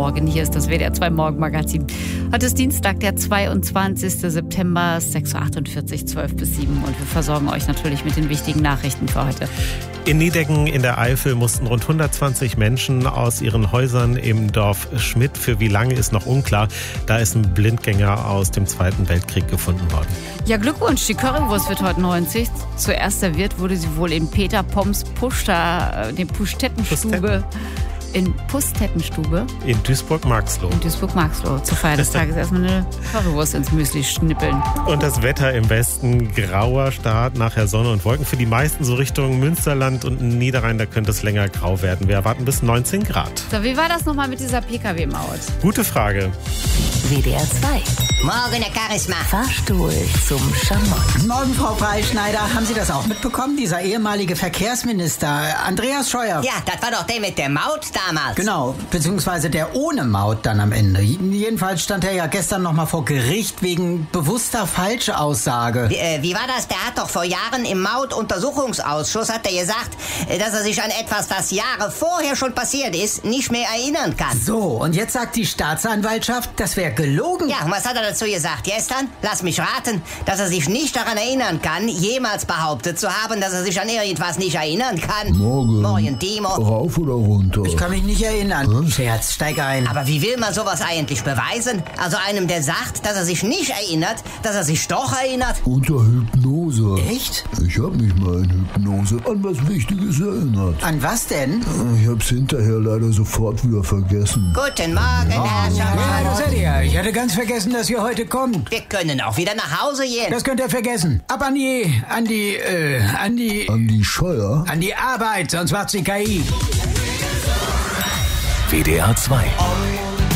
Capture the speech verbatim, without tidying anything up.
Morgen. Hier ist das W D R zwei Morgenmagazin. Heute ist Dienstag, der zweiundzwanzigster September, sechs Uhr achtundvierzig, zwölf bis sieben. Und wir versorgen euch natürlich mit den wichtigen Nachrichten für heute. In Nideggen in der Eifel mussten rund hundertzwanzig Menschen aus ihren Häusern im Dorf Schmidt. Für wie lange ist noch unklar. Da ist ein Blindgänger aus dem Zweiten Weltkrieg gefunden worden. Ja, Glückwunsch, die Currywurst wird heute neunzig. Zuerst serviert wurde sie wohl in Peter Poms Puster, dem Pustettenstube. In Pustettenstube. In Duisburg-Marxloh. In Duisburg-Marxloh. Zur Feier des Tages erstmal eine Currywurst ins Müsli schnippeln. Und das Wetter im Westen, grauer Start, nachher Sonne und Wolken. Für die meisten so Richtung Münsterland und Niederrhein, da könnte es länger grau werden. Wir erwarten bis neunzehn Grad. So, wie war das nochmal mit dieser P K W-Maut? Gute Frage. W D R zwei. Morgen, Herr Charisma. Fahrstuhl zum Schamott. Morgen, Frau Freischneider. Haben Sie das auch mitbekommen? Dieser ehemalige Verkehrsminister, Andreas Scheuer. Ja, das war doch der mit der Maut damals. Genau, beziehungsweise der ohne Maut dann am Ende. Jedenfalls stand er ja gestern noch mal vor Gericht wegen bewusster Falschaussage. Wie, äh, wie war das? Der hat doch vor Jahren im Mautuntersuchungsausschuss hat er gesagt, dass er sich an etwas, das Jahre vorher schon passiert ist, nicht mehr erinnern kann. So, und jetzt sagt die Staatsanwaltschaft, das wäre gelogen. Ja, und was hat er dazu gesagt gestern? Lass mich raten, dass er sich nicht daran erinnern kann, jemals behauptet zu haben, dass er sich an irgendwas nicht erinnern kann. Morgen. Morgen, Timo. Rauf oder runter? Ich kann mich nicht erinnern. Hm? Scherz, steig ein. Aber wie will man sowas eigentlich beweisen? Also einem, der sagt, dass er sich nicht erinnert, dass er sich doch erinnert? Unter Hypnose. Echt? Ich hab mich mal in Hypnose an was Wichtiges erinnert. An was denn? Ich hab's hinterher leider sofort wieder vergessen. Guten Morgen, Herr Ja, Schamott. das seid ihr. Ich hatte ganz vergessen, dass ihr heute kommt. Wir können auch wieder nach Hause gehen. Das könnt ihr vergessen. Ab an die, an die, äh, an die, An die Scheuer? an die Arbeit, sonst macht's die K I. W D R zwei.